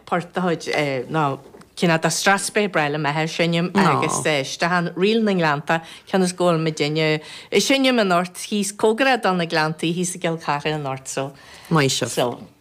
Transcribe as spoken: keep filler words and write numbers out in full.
portaid ná cinna a Strasbe breile me sinnim agus stahan riil na glanta cean is ggóil me dinne I sinnim an ort hís cógrad an na glantaí hís a gil chachar an ort so. Mai seo. So.